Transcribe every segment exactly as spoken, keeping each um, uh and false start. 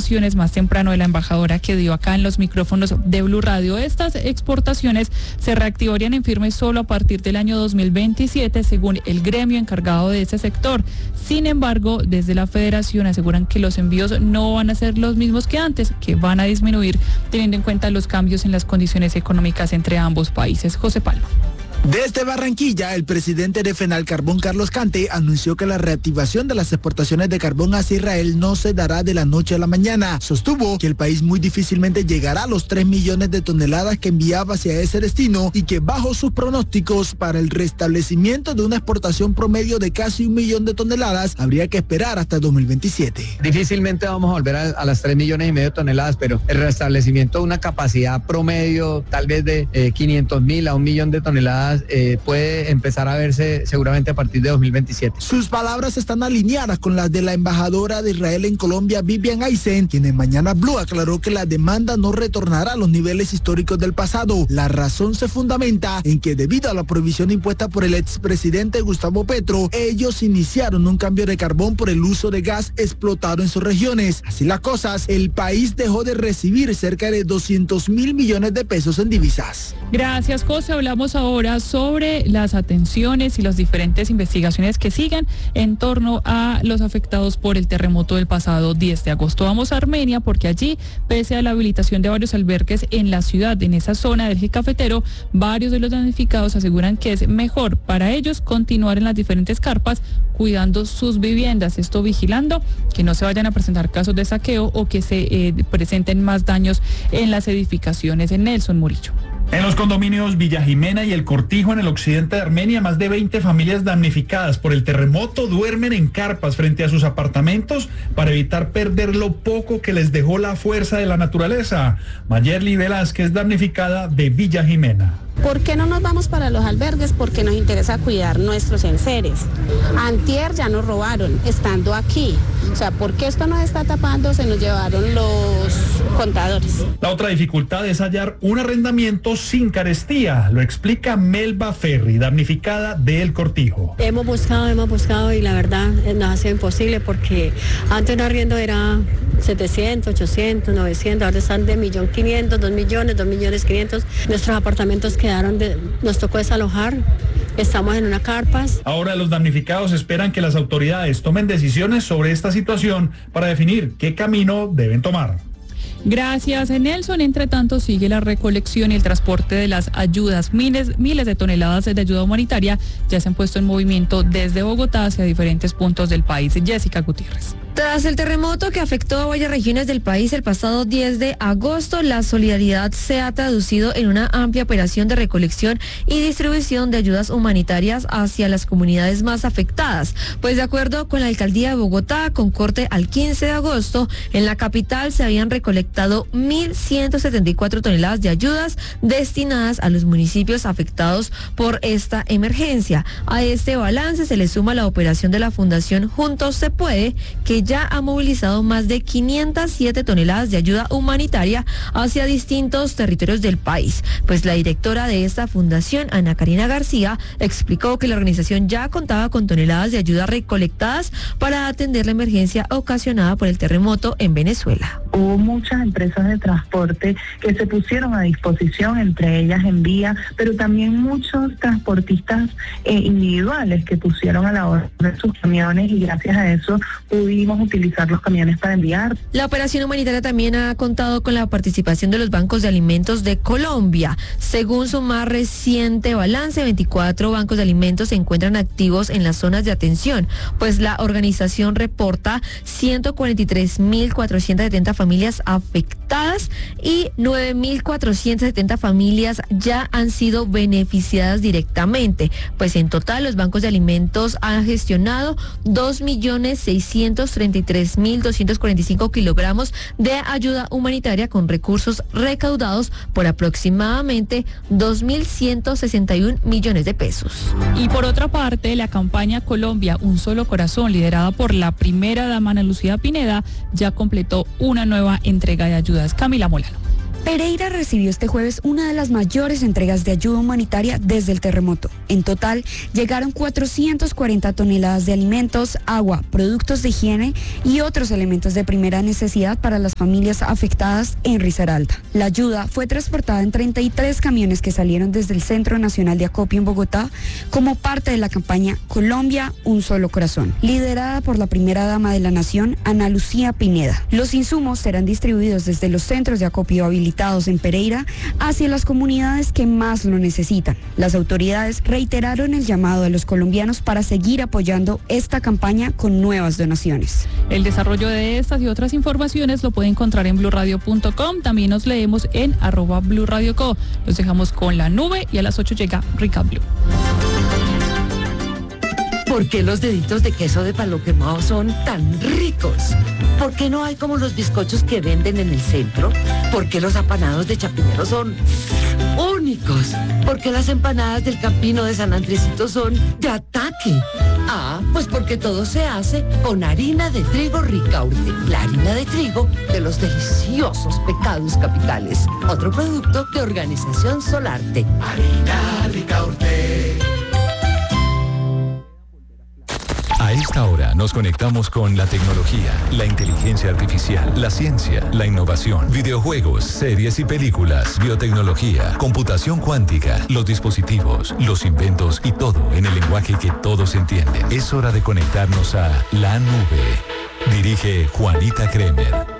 declaraciones más temprano de la embajadora que dio acá en los micrófonos de Blue Radio. Estas exportaciones se reactivarían en firme solo a partir del año dos mil veintisiete, según el gremio encargado de ese sector. Sin embargo, desde la federación aseguran que los envíos no van a ser los mismos que antes, que van a disminuir teniendo en cuenta los cambios en las condiciones económicas entre ambos países. José Palma. Desde Barranquilla, el presidente de Fenalcarbón, Carlos Cante, anunció que la reactivación de las exportaciones de carbón hacia Israel no se dará de la noche a la mañana. Sostuvo que el país muy difícilmente llegará a los tres millones de toneladas que enviaba hacia ese destino y que bajo sus pronósticos para el restablecimiento de una exportación promedio de casi un millón de toneladas habría que esperar hasta dos mil veintisiete. Difícilmente vamos a volver a, a las tres millones y medio de toneladas, pero el restablecimiento de una capacidad promedio tal vez de eh, quinientos mil a un millón de toneladas Eh, puede empezar a verse seguramente a partir de dos mil veintisiete. Sus palabras están alineadas con las de la embajadora de Israel en Colombia, Vivian Eisen, quien en Mañana Blue aclaró que la demanda no retornará a los niveles históricos del pasado. La razón se fundamenta en que debido a la prohibición impuesta por el expresidente Gustavo Petro, ellos iniciaron un cambio de carbón por el uso de gas explotado en sus regiones. Así las cosas, el país dejó de recibir cerca de doscientos mil millones de pesos en divisas. Gracias, José. Hablamos ahora sobre las atenciones y las diferentes investigaciones que siguen en torno a los afectados por el terremoto del pasado diez de agosto. Vamos a Armenia porque allí, pese a la habilitación de varios albergues en la ciudad, en esa zona del eje cafetero, varios de los damnificados aseguran que es mejor para ellos continuar en las diferentes carpas cuidando sus viviendas, esto vigilando que no se vayan a presentar casos de saqueo o que se eh, presenten más daños en las edificaciones. En Nelson Murillo. En los condominios Villa Jimena y El Cortijo, en el occidente de Armenia, más de veinte familias damnificadas por el terremoto duermen en carpas frente a sus apartamentos para evitar perder lo poco que les dejó la fuerza de la naturaleza. Mayerly Velázquez, damnificada de Villa Jimena. ¿Por qué no nos vamos para los albergues? Porque nos interesa cuidar nuestros enseres. Antier ya nos robaron, estando aquí. O sea, ¿por qué esto nos está tapando? Se nos llevaron los contadores. La otra dificultad es hallar un arrendamiento sin carestía, lo explica Melba Ferri, damnificada de El Cortijo. Hemos buscado, hemos buscado y la verdad nos ha sido imposible porque antes un arriendo era setecientos, ochocientos, novecientos, ahora están de un millón quinientos, dos millones, dos millones quinientos. Nuestros apartamentos quedaron, de, nos tocó desalojar, estamos en unas carpas. Ahora los damnificados esperan que las autoridades tomen decisiones sobre esta situación para definir qué camino deben tomar. Gracias, Nelson. Entre tanto, sigue la recolección y el transporte de las ayudas. Miles, miles de toneladas de ayuda humanitaria ya se han puesto en movimiento desde Bogotá hacia diferentes puntos del país. Jessica Gutiérrez. Tras el terremoto que afectó a varias regiones del país el pasado diez de agosto, la solidaridad se ha traducido en una amplia operación de recolección y distribución de ayudas humanitarias hacia las comunidades más afectadas. Pues de acuerdo con la alcaldía de Bogotá, con corte al quince de agosto, en la capital se habían recolectado mil ciento setenta y cuatro toneladas de ayudas destinadas a los municipios afectados por esta emergencia. A este balance se le suma la operación de la Fundación Juntos Se Puede, que ya ha movilizado más de quinientas siete toneladas de ayuda humanitaria hacia distintos territorios del país. Pues la directora de esta fundación, Ana Karina García, explicó que la organización ya contaba con toneladas de ayuda recolectadas para atender la emergencia ocasionada por el terremoto en Venezuela. Hubo muchas empresas de transporte que se pusieron a disposición, entre ellas Envía, pero también muchos transportistas eh, individuales que pusieron a la orden sus camiones y gracias a eso pudimos utilizar los camiones para enviar. La operación humanitaria también ha contado con la participación de los bancos de alimentos de Colombia. Según su más reciente balance, veinticuatro bancos de alimentos se encuentran activos en las zonas de atención, pues la organización reporta ciento cuarenta y tres mil cuatrocientas setenta familias afectadas y nueve mil cuatrocientas setenta familias ya han sido beneficiadas directamente. Pues en total los bancos de alimentos han gestionado dos millones seiscientos treinta y tres mil doscientos cuarenta y cinco kilogramos de ayuda humanitaria con recursos recaudados por aproximadamente dos mil ciento sesenta y uno millones de pesos. Y por otra parte, la campaña Colombia Un Solo Corazón, liderada por la primera dama Ana Lucía Pineda, ya completó una nueva entrega de ayudas. Camila Molano. Pereira recibió este jueves una de las mayores entregas de ayuda humanitaria desde el terremoto. En total, llegaron cuatrocientas cuarenta toneladas de alimentos, agua, productos de higiene y otros elementos de primera necesidad para las familias afectadas en Risaralda. La ayuda fue transportada en treinta y tres camiones que salieron desde el Centro Nacional de Acopio en Bogotá como parte de la campaña Colombia, un solo corazón, liderada por la primera dama de la nación, Ana Lucía Pineda. Los insumos serán distribuidos desde los centros de acopio habilitados en Pereira hacia las comunidades que más lo necesitan. Las autoridades reiteraron el llamado a los colombianos para seguir apoyando esta campaña con nuevas donaciones. El desarrollo de estas y otras informaciones lo puede encontrar en blue radio punto com. También nos leemos en arroba Blue Radio Co. Los dejamos con la nube y a las ocho llega Rica Blue. ¿Por qué los deditos de queso de palo quemado son tan ricos? ¿Por qué no hay como los bizcochos que venden en el centro? ¿Por qué los apanados de Chapinero son únicos? ¿Por qué las empanadas del Campino de San Andresito son de ataque? Ah, pues porque todo se hace con harina de trigo Ricaurte, la harina de trigo de los deliciosos pecados capitales. Otro producto de Organización Solarte. Harina Ricaurte. A esta hora nos conectamos con la tecnología, la inteligencia artificial, la ciencia, la innovación, videojuegos, series y películas, biotecnología, computación cuántica, los dispositivos, los inventos y todo en el lenguaje que todos entienden. Es hora de conectarnos a La Nube. Dirige Juanita Kremer.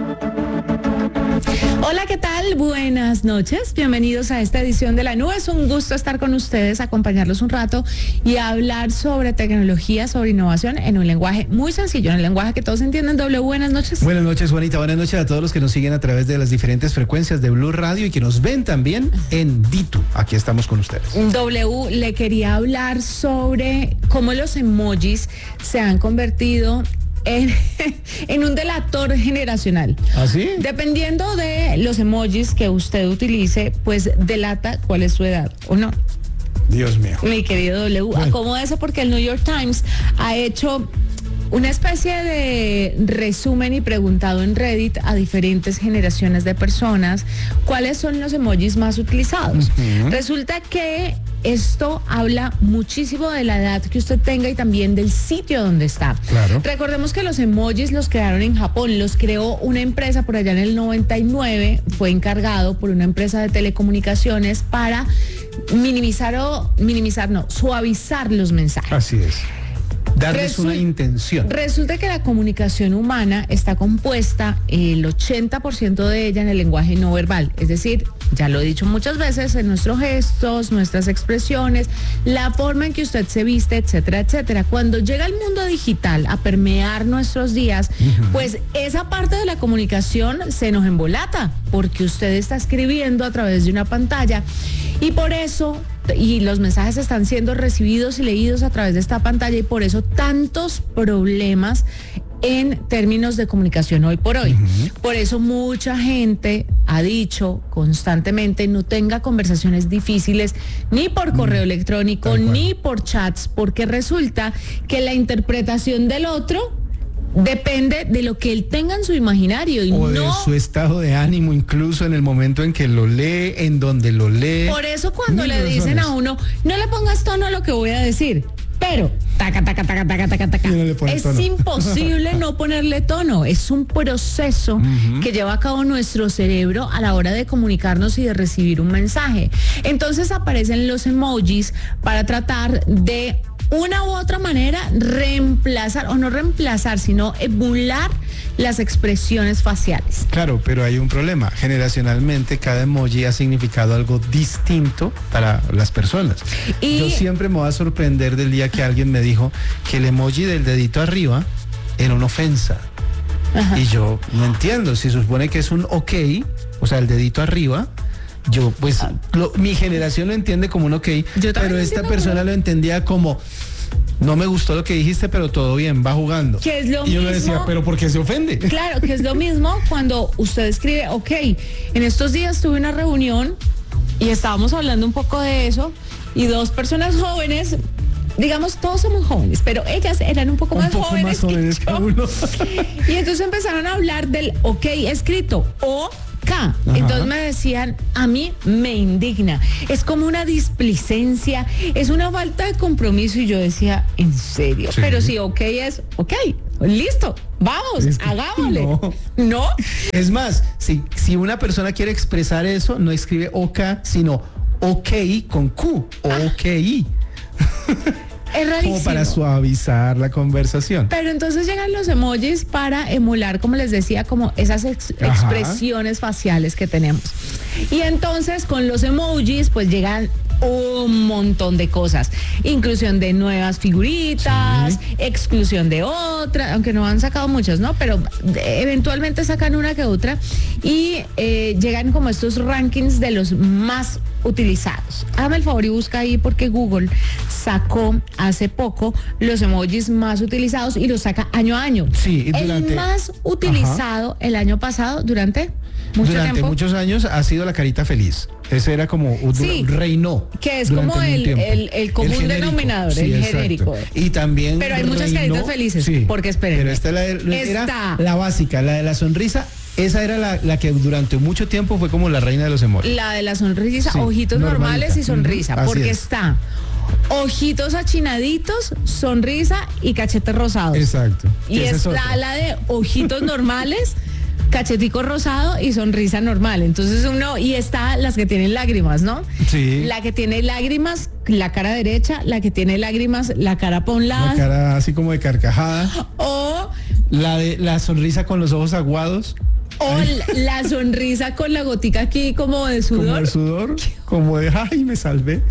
Hola, ¿qué tal? Buenas noches. Bienvenidos a esta edición de La Nube. Es un gusto estar con ustedes, acompañarlos un rato y hablar sobre tecnología, sobre innovación en un lenguaje muy sencillo, en el lenguaje que todos entienden. W, buenas noches. Buenas noches, Juanita. Buenas noches a todos los que nos siguen a través de las diferentes frecuencias de Blue Radio y que nos ven también en Ditu. Aquí estamos con ustedes. W, le quería hablar sobre cómo los emojis se han convertido En, en un delator generacional. ¿Ah, sí? Dependiendo de los emojis que usted utilice, pues delata cuál es su edad, ¿o no? Dios mío. Mi querido W, bueno. Acomódese porque el New York Times ha hecho una especie de resumen y preguntado en Reddit a diferentes generaciones de personas cuáles son los emojis más utilizados. Uh-huh. Resulta que esto habla muchísimo de la edad que usted tenga y también del sitio donde está. Claro. Recordemos que los emojis los crearon en Japón, los creó una empresa por allá en el noventa y nueve, fue encargado por una empresa de telecomunicaciones para minimizar o minimizar, no, suavizar los mensajes. Así es. Darles Resul- una intención. Resulta que la comunicación humana está compuesta el ochenta por ciento de ella en el lenguaje no verbal, es decir, ya lo he dicho muchas veces, en nuestros gestos, nuestras expresiones, la forma en que usted se viste, etcétera, etcétera. Cuando llega el mundo digital a permear nuestros días, uh-huh. pues esa parte de la comunicación se nos embolata, porque usted está escribiendo a través de una pantalla y por eso y los mensajes están siendo recibidos y leídos a través de esta pantalla y por eso tantos problemas en términos de comunicación hoy por hoy. Uh-huh. Por eso mucha gente ha dicho constantemente no tenga conversaciones difíciles ni por correo uh-huh. electrónico ni por chats, porque resulta que la interpretación del otro depende de lo que él tenga en su imaginario y o no de su estado de ánimo, incluso en el momento en que lo lee, en donde lo lee. Por eso cuando le dicen a uno, no le pongas tono a lo que voy a decir, pero taca, taca, taca, taca, taca, taca. No es tono. Imposible no ponerle tono. Es un proceso uh-huh. que lleva a cabo nuestro cerebro a la hora de comunicarnos y de recibir un mensaje. Entonces aparecen los emojis para tratar de una u otra manera reemplazar, o no reemplazar, sino emular las expresiones faciales. Claro, pero hay un problema. Generacionalmente cada emoji ha significado algo distinto para las personas. Y yo siempre me voy a sorprender del día que alguien me dijo que el emoji del dedito arriba era una ofensa. Ajá. Y yo no entiendo, si se supone que es un ok, o sea, el dedito arriba, yo pues lo, mi generación lo entiende como un ok, pero esta persona como... lo entendía como no me gustó lo que dijiste, pero todo bien, va jugando. Que es lo y yo mismo, me decía, pero ¿por qué se ofende? Claro, que es lo mismo cuando usted escribe, ok, en estos días tuve una reunión y estábamos hablando un poco de eso y dos personas jóvenes, digamos, todos somos jóvenes, pero ellas eran un poco un más poco jóvenes, más jóvenes que yo. Uno. Y entonces empezaron a hablar del ok escrito o acá. Ajá. Entonces me decían, a mí me indigna. Es como una displicencia, es una falta de compromiso. Y yo decía, ¿en serio? Sí. Pero si ok es, ok, listo, vamos, es que hagámosle. No. ¿No? Es más, si, si una persona quiere expresar eso, no escribe OK, sino OK con Q, OK. Es rarísimo. Como para suavizar la conversación. Pero entonces llegan los emojis para emular, como les decía, como esas ex expresiones faciales que tenemos. Y entonces con los emojis pues llegan un montón de cosas. Inclusión de nuevas figuritas, sí. Exclusión de otras, aunque no han sacado muchas, ¿no? Pero eventualmente sacan una que otra y eh, llegan como estos rankings de los más utilizados. Hágame el favor y busca ahí porque Google sacó hace poco los emojis más utilizados y los saca año a año. Sí, durante... El más utilizado, ajá, el año pasado durante mucho durante tiempo. muchos años ha sido la carita feliz. Ese era como sí, reinó. Que es como el, el, el común el denominador, sí, el exacto. Genérico. Y también pero hay muchas reinó, caritas felices, sí, porque esperen. Pero esta la, era esta. la básica, la de la sonrisa. Esa era la, la que durante mucho tiempo fue como la reina de los emojis. La de la sonrisa, sí, ojitos normalita. Normales y sonrisa, uh-huh, porque es. Está ojitos achinaditos, sonrisa y cachetes rosados. Exacto. Y está la de ojitos normales, cachetico rosado y sonrisa normal. Entonces uno, y está las que tienen lágrimas, ¿no? Sí. La que tiene lágrimas, la cara derecha, la que tiene lágrimas, la cara para un lado. La cara así como de carcajada. O la de la sonrisa con los ojos aguados. O la sonrisa con la gotica aquí como de sudor. Como de sudor, como de ay, me salvé.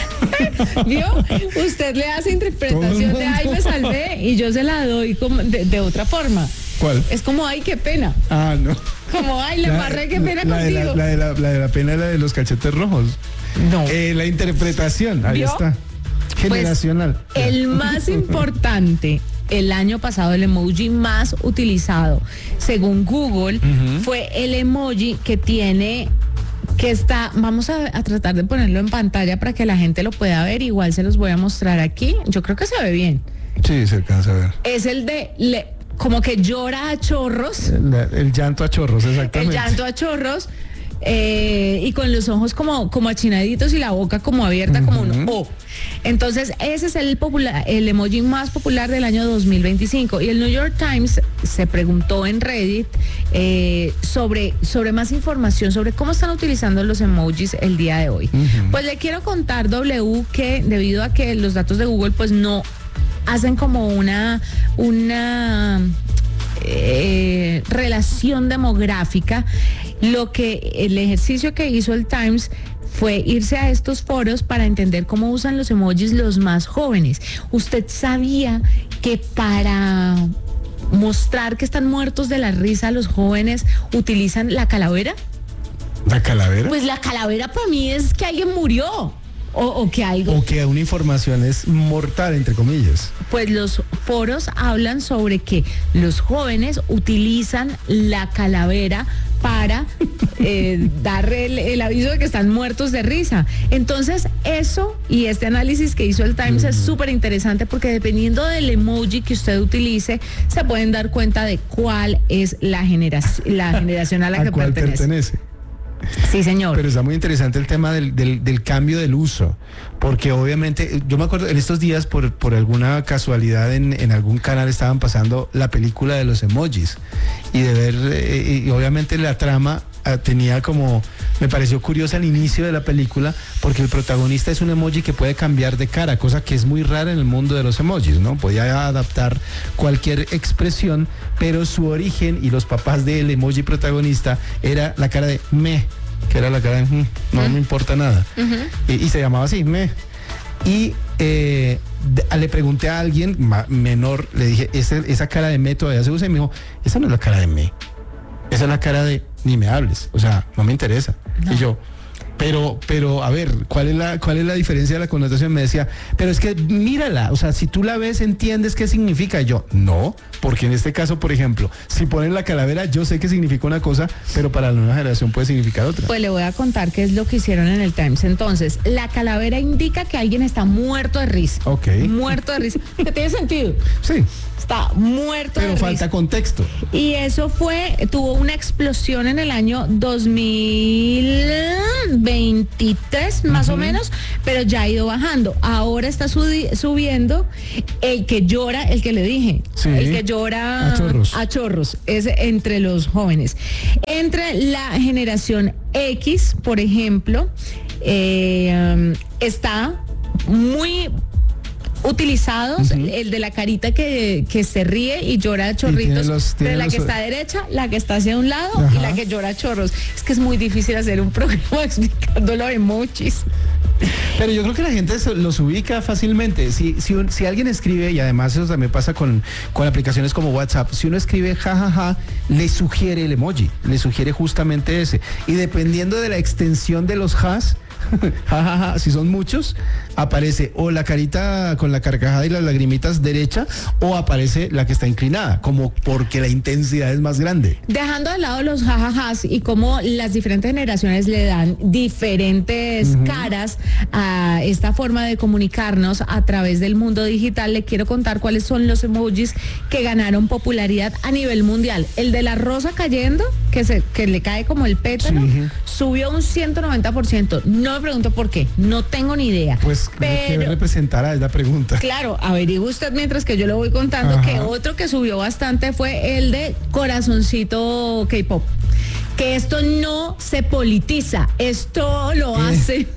¿Vio? Usted le hace interpretación de ay, me salvé y yo se la doy como de, de otra forma. ¿Cuál? Es como ay, qué pena. Ah, no. Como ay, le barré, qué pena la contigo. De la, la, de la, la de la pena es la de los cachetes rojos. No. Eh, la interpretación, ahí ¿vio? Está. Generacional. Pues, el más importante. El año pasado el emoji más utilizado, según Google, uh-huh, fue el emoji que tiene, que está, vamos a, a tratar de ponerlo en pantalla para que la gente lo pueda ver, igual se los voy a mostrar aquí, yo creo que se ve bien. Sí, se alcanza a ver. Es el de, le, como que llora a chorros. El, el llanto a chorros, exactamente. El llanto a chorros. Eh, y con los ojos como, como achinaditos y la boca como abierta, uh-huh, como un O. Entonces ese es el popular, el emoji más popular del año dos mil veinticinco. Y el New York Times se preguntó en Reddit eh, sobre, sobre más información sobre cómo están utilizando los emojis el día de hoy. Uh-huh. Pues le quiero contar, W, que debido a que los datos de Google pues no hacen como una una eh, relación demográfica, lo que el ejercicio que hizo el Times fue irse a estos foros para entender cómo usan los emojis los más jóvenes. ¿Usted sabía que para mostrar que están muertos de la risa los jóvenes utilizan la calavera? ¿La calavera? Pues la calavera para mí es que alguien murió. O, o que algo. O que una información es mortal, entre comillas. Pues los foros hablan sobre que los jóvenes utilizan la calavera para eh, dar el, el aviso de que están muertos de risa. Entonces eso y este análisis que hizo el Times uh-huh. es súper interesante porque dependiendo del emoji que usted utilice, se pueden dar cuenta de cuál es la, genera la generación a la ¿A que cuál pertenece. pertenece? Sí, señor. Pero está muy interesante el tema del, del, del cambio del uso, porque obviamente, yo me acuerdo en estos días, por, por alguna casualidad en, en algún canal estaban pasando la película de los emojis, y de ver, eh, y obviamente la trama eh, tenía como, me pareció curiosa el inicio de la película, porque el protagonista es un emoji que puede cambiar de cara, cosa que es muy rara en el mundo de los emojis, ¿no? Podía adaptar cualquier expresión, pero su origen y los papás del emoji protagonista era la cara de me, que era la cara de mm, no uh-huh. me importa nada. Uh-huh. y, y se llamaba así, me. Y eh, de, le pregunté a alguien ma, menor, le dije, esa, esa cara de me todavía se usa, y me dijo, esa no es la cara de me, esa es la cara de ni me hables, o sea, no me interesa. No. Y yo, Pero, pero, a ver, ¿cuál es la, cuál es la diferencia de la connotación? Me decía, pero es que mírala, o sea, si tú la ves, entiendes qué significa. Y yo, no, porque en este caso, por ejemplo, si ponen la calavera, yo sé que significa una cosa, pero para la nueva generación puede significar otra. Pues le voy a contar qué es lo que hicieron en el Times. Entonces, la calavera indica que alguien está muerto de risa. Ok. Muerto de risa. ¿Que tiene sentido? Sí. Está muerto pero de risa. Pero falta contexto. Y eso fue, tuvo una explosión en el año dos mil veintitrés, más uh-huh. o menos, pero ya ha ido bajando. Ahora está sudi- subiendo el que llora, el que le dije, sí. el que llora a chorros. a chorros, es entre los jóvenes. Entre la generación X, por ejemplo, eh, um, está muy utilizados, uh-huh. el de la carita que, que se ríe y llora a chorritos, los, pero la los... que está derecha, la que está hacia un lado, ajá. y la que llora a chorros. Es que es muy difícil hacer un programa explicando los emojis. Pero yo creo que la gente los ubica fácilmente. Si, si, un, si alguien escribe, y además eso también pasa con, con aplicaciones como WhatsApp, si uno escribe jajaja, ja, ja, le sugiere el emoji, le sugiere justamente ese. Y dependiendo de la extensión de los has, ja, ja, ja, si son muchos, aparece o la carita con la carcajada y las lagrimitas derecha, o aparece la que está inclinada, como porque la intensidad es más grande. Dejando de lado los jajajas y cómo las diferentes generaciones le dan diferentes uh-huh. caras a esta forma de comunicarnos a través del mundo digital, le quiero contar cuáles son los emojis que ganaron popularidad a nivel mundial. El de la rosa cayendo, que se que le cae como el pétalo, sí. subió un ciento noventa por ciento. No me pregunto por qué, no tengo ni idea. Pues, pero, ¿qué representará? Es la pregunta. Claro, averigüe usted mientras que yo le voy contando. Ajá. Que otro que subió bastante fue el de corazoncito K-pop. Que esto no se politiza, esto lo hace...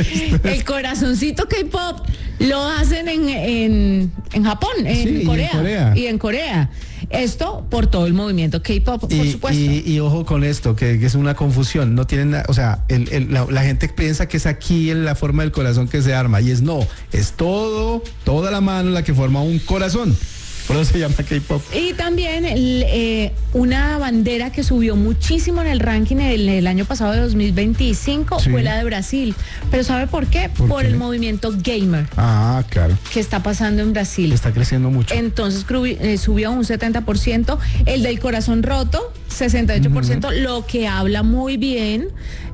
El corazoncito K-pop lo hacen en, en, en Japón, en, sí, Corea, y en Corea. Y en Corea. Esto por todo el movimiento K-pop, por y, supuesto. Y, y ojo con esto, que, que es una confusión. No tienen, o sea, el, el, la, la gente piensa que es aquí en la forma del corazón que se arma, y es no, es todo, toda la mano la que forma un corazón. Por eso se llama K-pop. Y también el, eh, una bandera que subió muchísimo en el ranking el, el año pasado de dos mil veinticinco sí. fue la de Brasil. Pero ¿sabe por qué? ¿Por, por qué? el movimiento gamer. Ah, claro. Que está pasando en Brasil. Está creciendo mucho. Entonces eh, subió un setenta por ciento. El del corazón roto, sesenta y ocho por ciento, uh-huh. lo que habla muy bien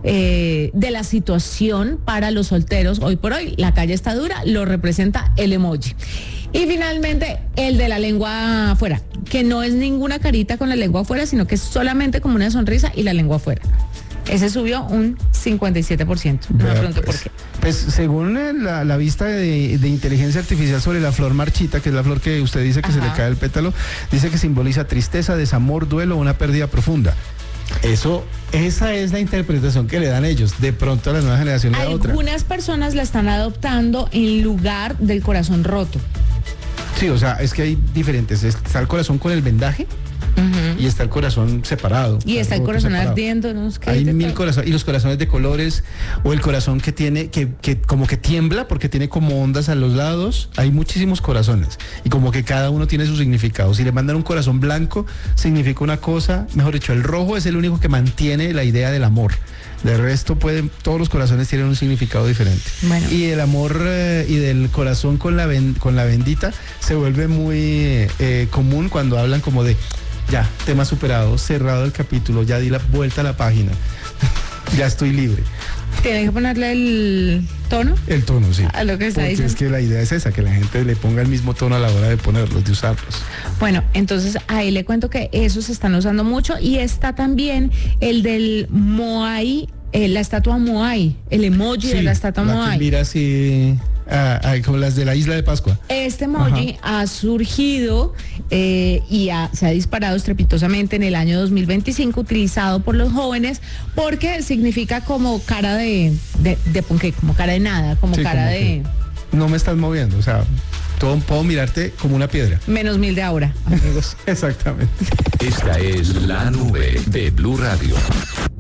eh, de la situación para los solteros hoy por hoy. La calle está dura, lo representa el emoji. Y finalmente, el de la lengua afuera, que no es ninguna carita con la lengua afuera, sino que es solamente como una sonrisa y la lengua afuera. Ese subió un cincuenta y siete por ciento. No me pregunto pues, por qué. Pues según la, la vista de, de inteligencia artificial sobre la flor marchita, que es la flor que usted dice que Ajá. se le cae el pétalo, dice que simboliza tristeza, desamor, duelo o una pérdida profunda. Eso, esa es la interpretación que le dan ellos. De pronto a la nueva generación le da otra. Algunas personas la están adoptando en lugar del corazón roto. Sí, o sea, es que hay diferentes. Está el corazón con el vendaje uh-huh. y está el corazón separado. Y está el corazón separado. Ardiendo. ¿No? Hay mil corazones. Y los corazones de colores, o el corazón que tiene, que, que como que tiembla porque tiene como ondas a los lados. Hay muchísimos corazones. Y como que cada uno tiene su significado. Si le mandan un corazón blanco, significa una cosa. Mejor dicho, el rojo es el único que mantiene la idea del amor. De resto, pueden, todos los corazones tienen un significado diferente. Bueno. Y el amor eh, y del corazón con la, ben, con la bendita se vuelve muy eh, común cuando hablan como de, ya, tema superado, cerrado el capítulo, ya di la vuelta a la página, ya estoy libre. ¿Tienen que ponerle el tono? El tono, sí. A lo que está Porque diciendo. Es que la idea es esa, que la gente le ponga el mismo tono a la hora de ponerlos, de usarlos. Bueno, entonces ahí le cuento que esos se están usando mucho, y está también el del Moai, eh, la estatua Moai, el emoji sí, de la estatua la Moai. Que mira así, ah, ah, como las de la isla de Pascua. Este emoji Ajá. ha surgido eh, y ha, se ha disparado estrepitosamente en el año dos mil veinticinco, utilizado por los jóvenes porque significa como cara de, de, de, de como cara de nada, como sí, cara como de... No me estás moviendo, o sea, todo, puedo mirarte como una piedra. Menos mil de ahora, amigos. Exactamente. Esta es la nube de Blue Radio.